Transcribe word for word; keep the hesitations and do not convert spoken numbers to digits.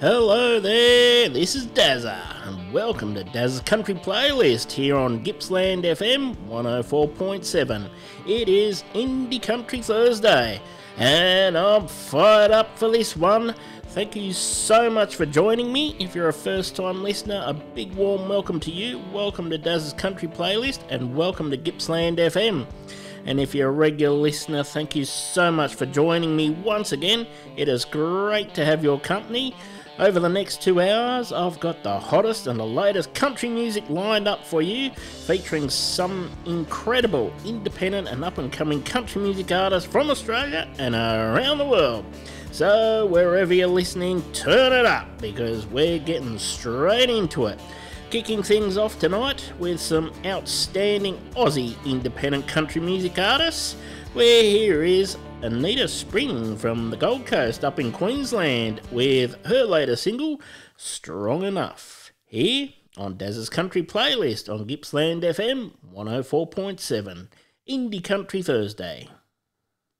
Hello there, this is Dazza, and welcome to Dazza's Country Playlist here on Gippsland F M one oh four point seven. It is Indie Country Thursday, and I'm fired up for this one. Thank you so much for joining me. If you're a first time listener, a big warm welcome to you. Welcome to Dazza's Country Playlist, and welcome to Gippsland F M. And if you're a regular listener, thank you so much for joining me once again. It is great to have your company. Over the next two hours, I've got the hottest and the latest country music lined up for you, featuring some incredible independent and up-and-coming country music artists from Australia and around the world. So wherever you're listening, turn it up, because we're getting straight into it. Kicking things off tonight with some outstanding Aussie independent country music artists, where here is Anita Spring from the Gold Coast up in Queensland with her latest single, Strong Enough, here on Dazza's Country Playlist on Gippsland F M one oh four point seven, Indie Country Thursday.